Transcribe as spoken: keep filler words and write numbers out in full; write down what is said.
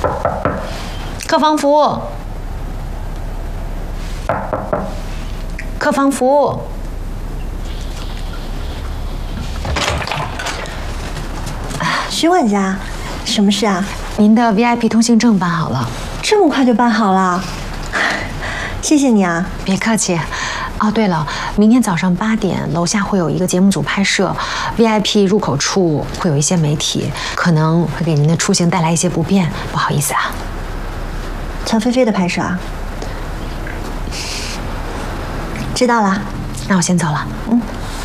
客房服务，客房服务。 徐管家，什么事啊？ 您的 V I P 通行证办好了。 这么快就办好了？谢谢你啊！ 别客气。哦，对了，明天早上八点，楼下会有一个节目组拍摄 ，V I P 入口处会有一些媒体，可能会给您的出行带来一些不便，不好意思啊。 乔菲菲的拍摄啊？知道了， 那我先走了。 嗯。